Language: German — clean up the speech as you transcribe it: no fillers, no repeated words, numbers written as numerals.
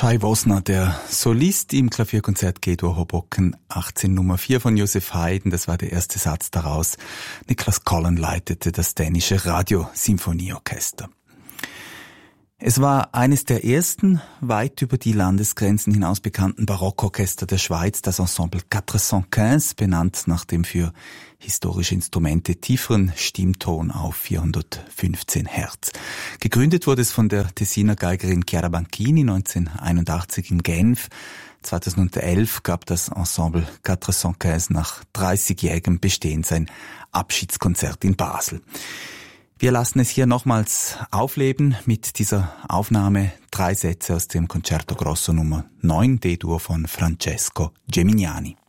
Shai Wosner, der Solist im Klavierkonzert G-Dur Hoboken 18 Nummer 4 von Joseph Haydn, das war der erste Satz daraus. Niklas Collin leitete das dänische Radiosymphonieorchester. Es war eines der ersten weit über die Landesgrenzen hinaus bekannten Barockorchester der Schweiz, das Ensemble 415, benannt nach dem für historische Instrumente tieferen Stimmton auf 415 Hertz. Gegründet wurde es von der Tessiner Geigerin Chiara Banchini 1981 in Genf. 2011 gab das Ensemble 415 nach 30-jährigem Bestehen sein Abschiedskonzert in Basel. Wir lassen es hier nochmals aufleben mit dieser Aufnahme. 3 Sätze aus dem Concerto Grosso Nummer 9 D-Dur von Francesco Geminiani.